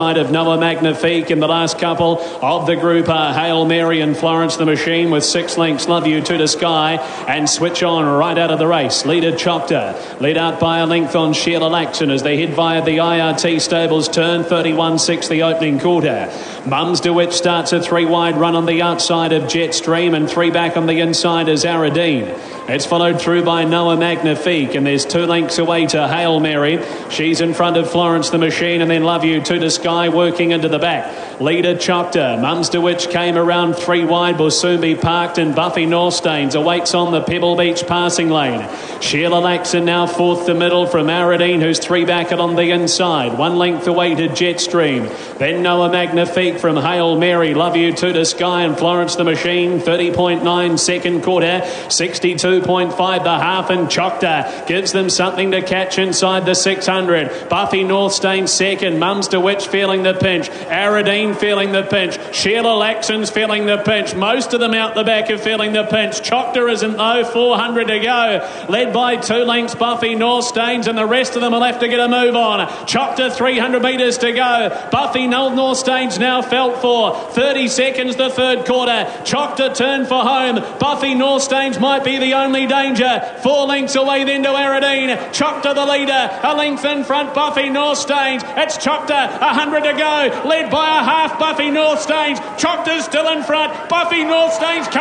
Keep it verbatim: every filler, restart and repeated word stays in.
Of Noah Magnifique in the last couple of the group are Hail Mary and Florence the Machine with six lengths. Love You to the Sky and Switch On right out of the race. Leader Choctaw lead out by a length on Sheila Laxon as they head via the I R T Stables turn. thirty-one six the opening quarter. Mums DeWitt starts a three wide run on the outside of Jetstream, and three back on the inside is Aradine. It's followed through by Noah Magnifique, and there's two lengths away to Hail Mary. She's in front of Florence the Machine, and then Love You to the Sky working into the back. Leader Choctaw. Mums DeWitt came around three wide, will soon be parked, and Buffy Norstains awaits on the Pebble Beach passing lane. Sheila Laxon now fourth the middle from Aradine, who's three back on the inside. One length away to Jetstream. Then Noah Magnifique from Hail Mary. Love You to the Sky and Florence the Machine. thirty point nine second quarter. sixty-two point five the half, and Choctaw gives them something to catch inside the six hundred. Buffy Northstain second. Mums DeWitt feeling the pinch. Aradine feeling the pinch. Sheila Laxon's feeling the pinch. Most of them out the back are feeling the pinch. Choctaw isn't though. four hundred to go. Led by two lengths Buffy Northstains, and the rest of them will have to get a move on. Choctaw three hundred metres to go. Buffy Northstains now felt for. thirty seconds the third quarter. Choctaw turn for home. Buffy Northstains might be the only danger. Four lengths away then to Aradine. Choctaw the leader. A length in front Buffy Northstains. It's Choctaw. one hundred to go. Led by a half Buffy Northstains. Choctaw's still in front. Buffy Northstains